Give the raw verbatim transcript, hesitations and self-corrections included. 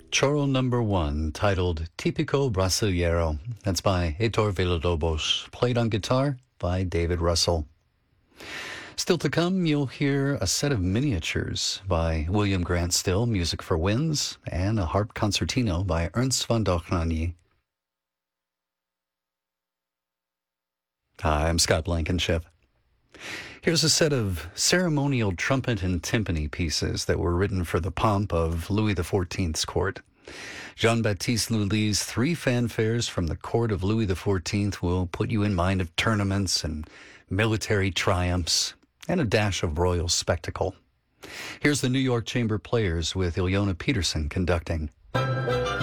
Choro number one, titled Típico Brasileiro. That's by Heitor Villa-Lobos, played on guitar by David Russell. Still to come, you'll hear a set of miniatures by William Grant Still, music for winds, and a harp concertino by Ernst van Dochnanyi. Hi, I'm Scott Blankenship. Here's a set of ceremonial trumpet and timpani pieces that were written for the pomp of Louis the fourteenth's court. Jean-Baptiste Lully's three fanfares from the court of Louis the fourteenth will put you in mind of tournaments and military triumphs and a dash of royal spectacle. Here's the New York Chamber Players with Ilona Peterson conducting.